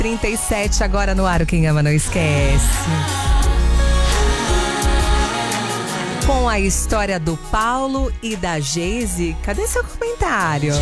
11h37, agora no ar, o Quem Ama Não Esquece. Com a história do Paulo e da Geise, cadê seu comentário?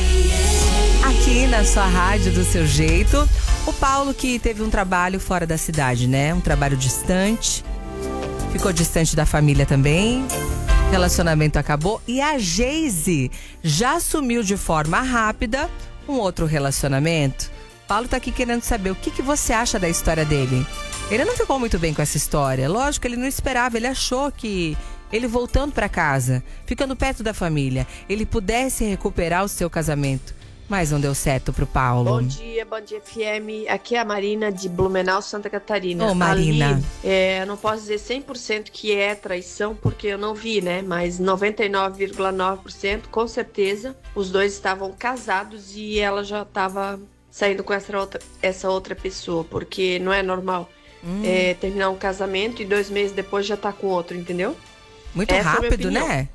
Aqui na sua rádio, do seu jeito. O Paulo que teve um trabalho fora da cidade, né? Um trabalho distante. Ficou distante da família também. Relacionamento acabou. E a Geise já assumiu de forma rápida um outro relacionamento. Paulo tá aqui querendo saber o que você acha da história dele. Ele não ficou muito bem com essa história. Lógico, ele não esperava. Ele achou que ele voltando para casa, ficando perto da família, ele pudesse recuperar o seu casamento. Mas não deu certo pro Paulo. Bom dia FM. Aqui é a Marina de Blumenau, Santa Catarina. Ô, Marina. Ali, eu não posso dizer 100% que é traição, porque eu não vi, né? Mas 99,9% com certeza os dois estavam casados e ela já estava saindo com essa outra pessoa, porque não é normal terminar um casamento e 2 meses depois já tá com outro, entendeu? Muito rápido, né?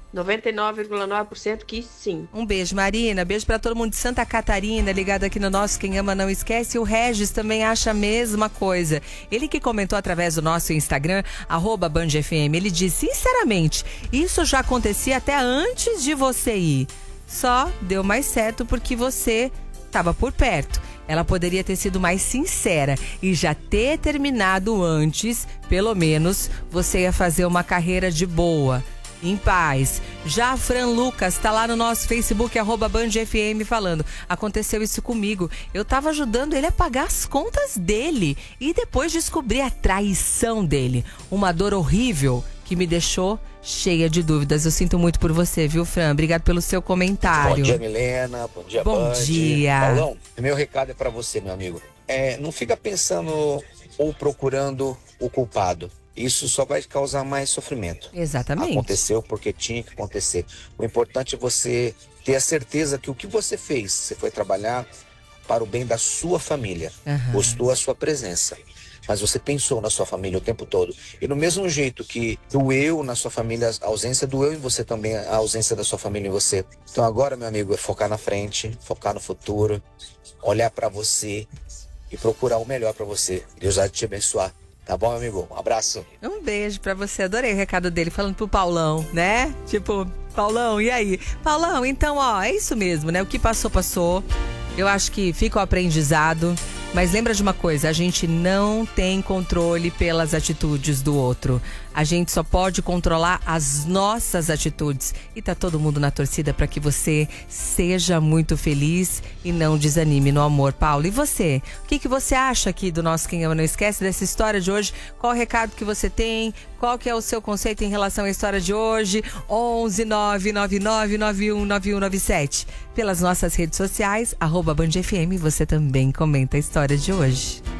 99,9% que sim. Um beijo, Marina. Beijo pra todo mundo de Santa Catarina, ligado aqui no nosso Quem Ama Não Esquece. O Regis também acha a mesma coisa. Ele que comentou através do nosso Instagram, @BandFM, ele diz, sinceramente, isso já acontecia até antes de você ir. Só deu mais certo porque você estava por perto. Ela poderia ter sido mais sincera e já ter terminado antes. Pelo menos você ia fazer uma carreira de boa, em paz. Já a Fran Lucas tá lá no nosso Facebook, @BandFM, falando: aconteceu isso comigo. Eu tava ajudando ele a pagar as contas dele e depois descobri a traição dele. Uma dor horrível que me deixou cheia de dúvidas. Eu sinto muito por você, viu, Fran? Obrigado pelo seu comentário. Bom dia, Milena. Bom dia, Bom Band. dia. Paulão, meu recado é pra você, meu amigo. Não fica pensando ou procurando o culpado. Isso só vai causar mais sofrimento. Exatamente. Aconteceu porque tinha que acontecer. O importante é você ter a certeza que o que você fez, você foi trabalhar para o bem da sua família. Gostou a sua presença. Mas você pensou na sua família o tempo todo. E no mesmo jeito que doeu na sua família, a ausência doeu em você também, a ausência da sua família em você. Então agora, meu amigo, é focar na frente, focar no futuro, olhar pra você e procurar o melhor pra você. Deus vai te abençoar. Tá bom, meu amigo? Um abraço. Um beijo pra você. Adorei o recado dele, falando pro Paulão, né? Tipo, Paulão, e aí? Paulão, então, é isso mesmo, né? O que passou, passou. Eu acho que fica o aprendizado. Mas lembra de uma coisa, a gente não tem controle pelas atitudes do outro. A gente só pode controlar as nossas atitudes. E tá todo mundo na torcida para que você seja muito feliz e não desanime no amor, Paulo. E você? O que você acha aqui do nosso Quem Ama Não Esquece, dessa história de hoje? Qual o recado que você tem? Qual que é o seu conceito em relação à história de hoje? 11-999-919197. Pelas nossas redes sociais, @BandFM, você também comenta a história de hoje.